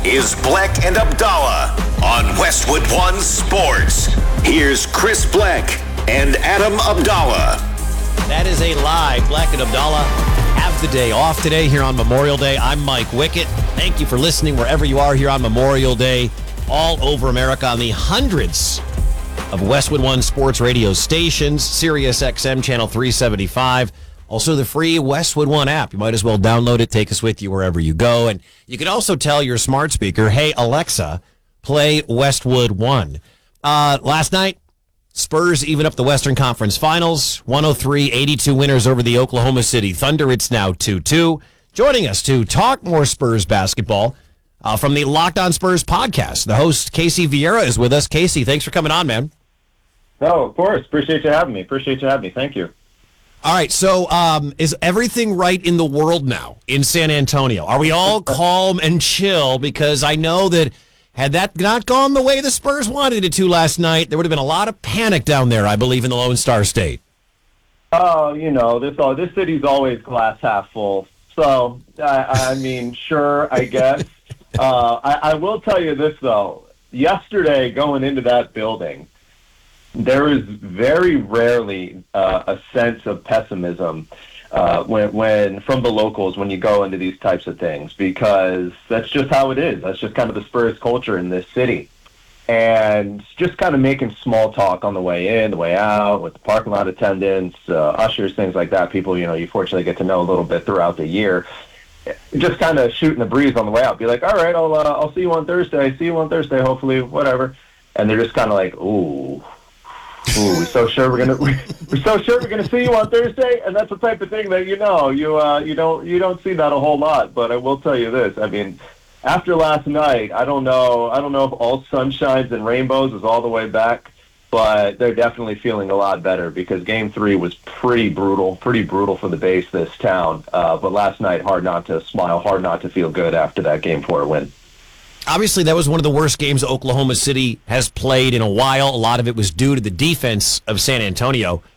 is Bleck and Abdallah on Westwood One Sports. Here's Chris Bleck and Adam Abdallah. That is a lie. Bleck and Abdallah have the day off today here on Memorial Day. I'm Mike Wickett. Thank you for listening wherever you are here on Memorial Day, all over America on the hundreds of Westwood One Sports radio stations, Sirius XM Channel 375. Also, the free Westwood One app. You might as well download it, take us with you wherever you go. And you can also tell your smart speaker, hey, Alexa, play Westwood One. Last night, Spurs even up the Western Conference Finals. 103-82 winners over the Oklahoma City Thunder. It's now 2-2. Joining us to talk more Spurs basketball from the Locked On Spurs podcast, the host, Casey Vieira, is with us. Casey, thanks for coming on, man. No, of course. Appreciate you having me. Thank you. All right, so is everything right in the world now in San Antonio? Are we all calm and chill? Because I know that had that not gone the way the Spurs wanted it to last night, there would have been a lot of panic down there, I believe, in the Lone Star State. Oh, this city's always glass half full. So, I mean, sure, I guess. I will tell you this, though. Yesterday, going into that building, there is very rarely a sense of pessimism when from the locals when you go into these types of things, because that's just how it is. That's just kind of the Spurs culture in this city. And just kind of making small talk on the way in, the way out, with the parking lot attendants, ushers, things like that. People, you fortunately get to know a little bit throughout the year. Just kind of shooting the breeze on the way out. Be like, all right, I'll see you on Thursday. Hopefully, whatever. And they're just kind of like, ooh, we're so sure we're gonna see you on Thursday, and that's the type of thing that you don't see that a whole lot. But I will tell you this: I mean, after last night, I don't know if all sunshines and rainbows is all the way back, but they're definitely feeling a lot better because Game 3 was pretty brutal for the base this town. But last night, hard not to smile, hard not to feel good after that Game 4 win. Obviously, that was one of the worst games Oklahoma City has played in a while. A lot of it was due to the defense of San Antonio.